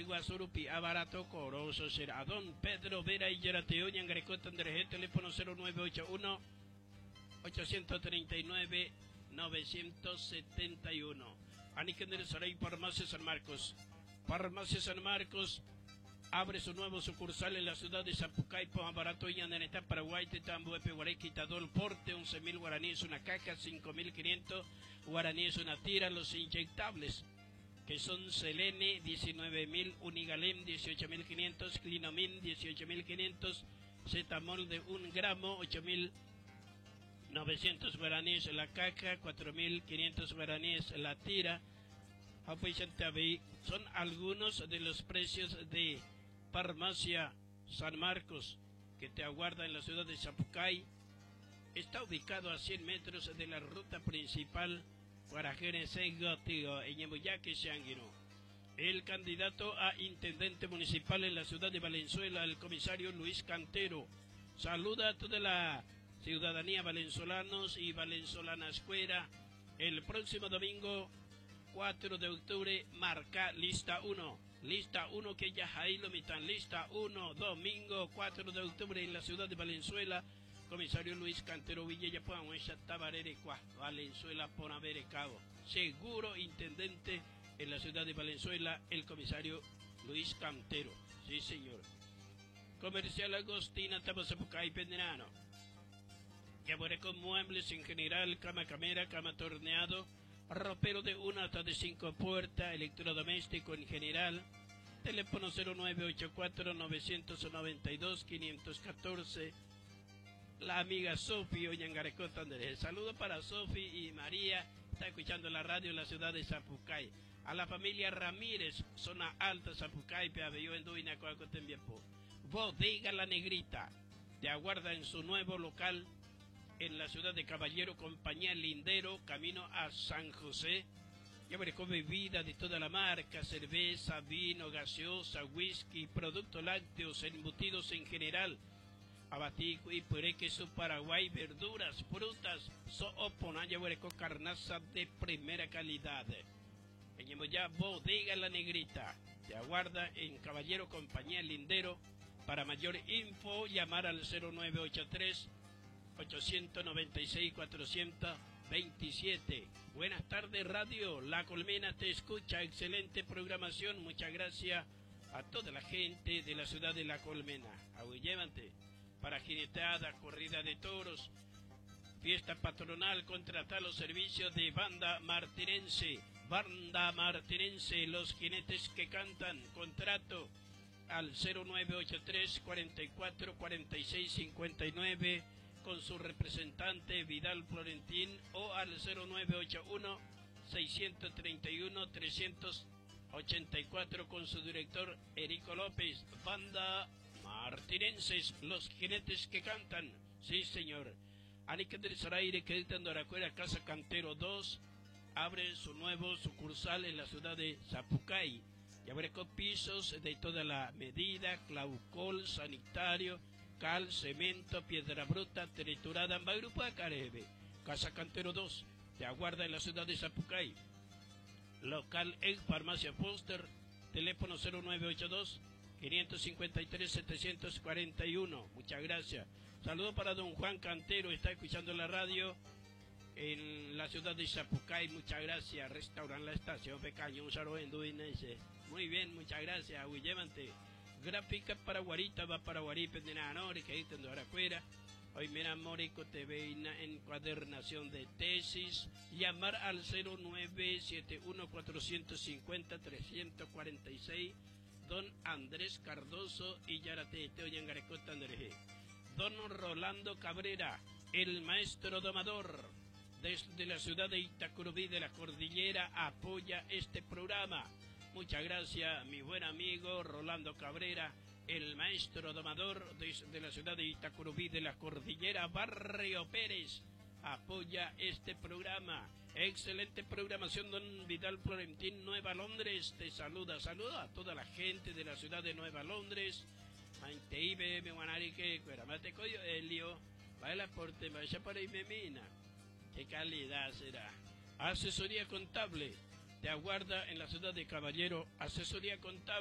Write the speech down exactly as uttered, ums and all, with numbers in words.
Guasurupi, Abarato, Corozo, será Don Pedro Vera y Yarateo, Yangarecota, Andrés, teléfono cero nueve ocho uno, ocho tres nueve, nueve siete uno. Anikender Saray, Farmacia San Marcos. Farmacia San Marcos abre su nuevo sucursal en la ciudad de Zapucaipo, Barato y Andaneta, Paraguay, Tetambo, Epeguaré, Quitador, Porte, once mil guaraníes, una caja, cinco mil quinientos guaraníes, una tira, los inyectables, que son Selene, diecinueve mil, Unigalem, dieciocho mil quinientos, Clinomin, dieciocho mil quinientos, Zetamol de un gramo, ocho mil novecientos guaraníes la caja, cuatro mil quinientos guaraníes la tira. Son algunos de los precios de Farmacia San Marcos, que te aguarda en la ciudad de Zapucay. Está ubicado a cien metros de la ruta principal Guarajeres-Gotigo, en Yemuyaque, Xanguino. El candidato a intendente municipal en la ciudad de Valenzuela, el comisario Luis Cantero, saluda a toda la ciudadanía valenzolanos y valenzolanas fuera. El próximo domingo cuatro de octubre marca lista uno. Lista uno que ya ahí lo mitan. Lista uno, domingo cuatro de octubre en la ciudad de Valenzuela. Comisario Luis Cantero Villa Puanhuesha Tabarerecua, Valenzuela Ponaverecabo. Seguro intendente en la ciudad de Valenzuela, el comisario Luis Cantero. Sí, señor. Comercial Agostina Tabasapucay Penderano. Yabureco Muebles en general, cama camera, cama torneado, ropero de una hasta de cinco puertas, electrodoméstico en general. Teléfono cero nueve ocho cuatro, nueve nueve dos, cinco uno cuatro. La amiga Sofi Oñangarecota Andrés. Saludo para Sofi y María. Está escuchando la radio en la ciudad de Zapucay. A la familia Ramírez, zona alta Zapucay, Peabello en Duina, Coacotembiapo. Bodega La Negrita te aguarda en su nuevo local en la ciudad de Caballero, compañía Lindero, camino a San José. Ya veré con bebida de toda la marca, cerveza, vino, gaseosa, whisky, productos lácteos, embutidos en general, abatico y puré, queso Paraguay, verduras, frutas, soopona, ya veré con carnaza de primera calidad. En ya Bodega La Negrita te aguarda en Caballero, compañía Lindero. Para mayor info, llamar al cero nueve ocho tres, ocho nueve seis, cuatro dos siete. Buenas tardes, Radio La Colmena te escucha. Excelente programación. Muchas gracias a toda la gente de la ciudad de La Colmena. Llévate para jineteada, corrida de toros, fiesta patronal. Contratar los servicios de Banda Martinense. Banda Martinense, los jinetes que cantan. Contrato al cero nueve ocho tres, cuatro cuatro, cuatro seis cinco nueve con su representante Vidal Florentín, o al cero nueve ocho uno, seis tres uno, tres ocho cuatro con su director Erico López. Banda Martinenses, los jinetes que cantan. Sí, señor. Aníquender Saraire, que editan Doracuera, Casa Cantero dos, abre su nuevo sucursal en la ciudad de Zapucay. Ya veré con pisos de toda la medida, claucol, sanitario, cal, cemento, piedra bruta, triturada, en Bagrupa, Carebe. Casa Cantero dos, te aguarda en la ciudad de Zapucay. Local en Farmacia Foster, teléfono cero nueve ocho dos, cinco cinco tres, siete cuatro uno. Muchas gracias. Saludo para don Juan Cantero, está escuchando la radio en la ciudad de Zapucay. Muchas gracias. Restauran la estación Pecaño, un saludo en Duinense. Muy bien, muchas gracias. Llévate. Gráfica para Guarita, va para Guaripe de Nanore, que ahí tengo ahora afuera. Hoy mira Morico T V encuadernación de tesis. Llamar al cero nueve siete uno, cuatro cinco cero, tres cuatro seis. Don Andrés Cardoso y Yarate Teoyangarecota Andrés. Don Rolando Cabrera, el maestro domador, desde la ciudad de Itacurubí de la Cordillera, apoya este programa. Muchas gracias, mi buen amigo Rolando Cabrera, el maestro domador desde la ciudad de Itacurubí de la Cordillera, Barrio Pérez, apoya este programa. Excelente programación, don Vidal Florentín, Nueva Londres, te saluda. Saluda a toda la gente de la ciudad de Nueva Londres. Anteibe, me guanarique, cueramate coyo, Elio, baila porte, vaya para y me mina. Qué calidad será. Asesoría contable te aguarda en la ciudad de Caballero. Asesoría contable.